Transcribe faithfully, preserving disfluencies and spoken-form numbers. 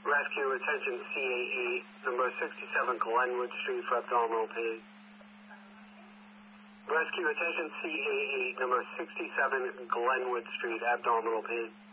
Rescue, attention C A E, number sixty-seven Glenwood Street for abdominal pain. Rescue, attention C A E, number sixty-seven Glenwood Street, abdominal pain.